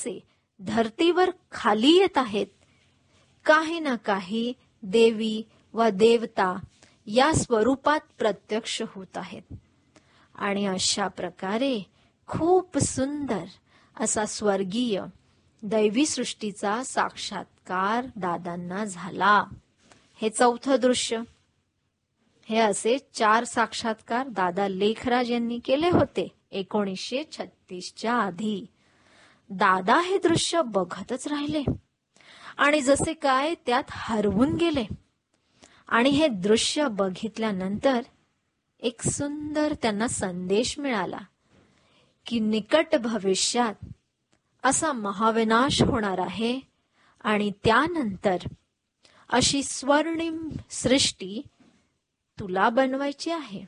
धरतीवर खाली येत आहेत. काही ना काही देवी व देवता या स्वरूपात प्रत्यक्ष होत आहेत. आणि अशा प्रकारे खूप सुंदर असा स्वर्गीय दैवी सृष्टीचा साक्षात्कार दादांना झाला. हे चौथं दृश्य. हे असे 4 साक्षात्कार दादा लेखराज यांनी केले होते 1936च्या आधी. दादा हे दृश्य बघतच राहिले आणि जसे काय त्यात हरवून गेले. आणि हे दृश्य बघितल्यानंतर एक सुंदर त्यांना संदेश मिळाला की निकट भविष्यात असा महाविनाश होणार आहे आणि त्यानंतर अशी स्वर्णिम सृष्टी तुला बनवायची आहे.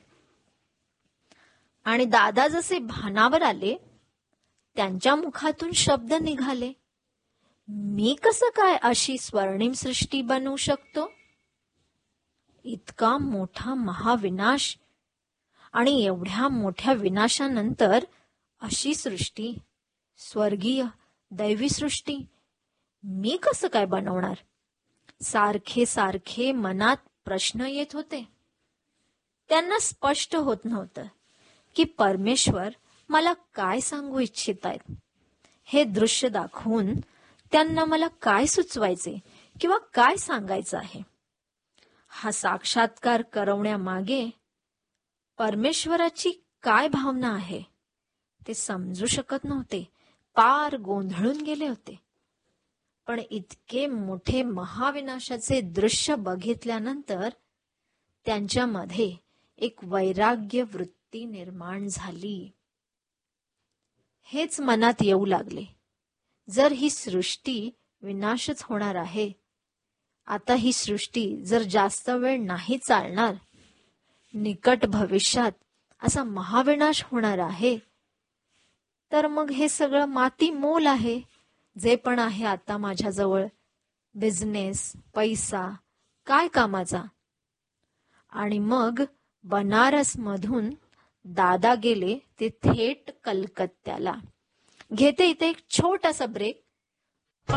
आणि दादा जसे भानावर आले त्यांच्या मुखातून शब्द निघाले, मी कसं काय अशी स्वर्णिम सृष्टी बनवू शकतो? इतका मोठा महाविनाश आणि एवढ्या मोठ्या विनाशानंतर अशी सृष्टी, स्वर्गीय दैवी सृष्टी मी कसं काय बनवणार? सारखे सारखे मनात प्रश्न येत होते. त्यांना स्पष्ट होत नव्हतं की परमेश्वर मला काय सांगू इच्छित आहेत. हे दृश्य दाखवून त्यांना मला काय सुचवायचे किंवा काय सांगायचं आहे. हा साक्षात्कार करवण्यामागे परमेश्वराची काय भावना आहे ते समजू शकत नव्हते. पार गोंधळून गेले होते. पण इतके मोठे महाविनाशाचे दृश्य बघितल्यानंतर त्यांच्यामध्ये एक वैराग्य वृत्ती निर्माण झाली. हेच मनात येऊ लागले, जर ही सृष्टी विनाशच होणार आहे, आता ही सृष्टी जर जास्त वेळ नाही चालणार, निकट भविष्यात असा महाविनाश होणार आहे, तर मग हे सगळं माती मोल आहे. जे पण आहे आता माझ्याजवळ, बिझनेस, पैसा, काय कामाचा? आणि मग बनारस मधून दादा गेले ते थेट कलकत्त्याला. घेते इथे एक छोटासा ब्रेक.